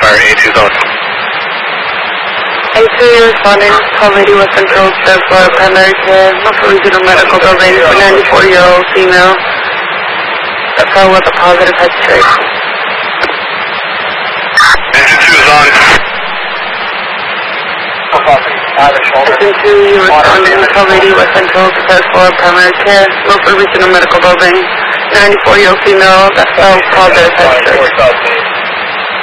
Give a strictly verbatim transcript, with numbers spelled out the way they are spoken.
Tower, A two zone. A two, you're responding. Call lady with control step for primary care, Norfolk Regional Medical Building for ninety-four-year-old female. That's all with a positive head straight. Engine two is on. Engine two, you're responding. Call lady with control step for primary care, Norfolk Regional Medical Building, ninety-four-year-old female. That's all positive head straight.